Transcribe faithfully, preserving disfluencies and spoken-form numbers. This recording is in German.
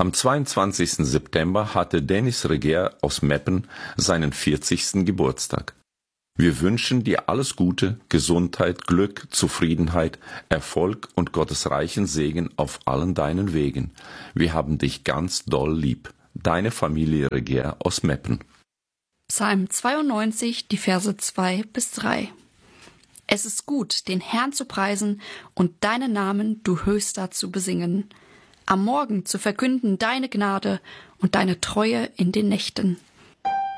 Am zweiundzwanzigsten September hatte Dennis Reger aus Meppen seinen vierzigsten Geburtstag. Wir wünschen dir alles Gute, Gesundheit, Glück, Zufriedenheit, Erfolg und Gottes reichen Segen auf allen deinen Wegen. Wir haben dich ganz doll lieb. Deine Familie Reger aus Meppen. Psalm zweiundneunzig, die Verse zwei bis drei. Es ist gut, den Herrn zu preisen und deinen Namen, du Höchster, zu besingen. Am Morgen zu verkünden deine Gnade und deine Treue in den Nächten.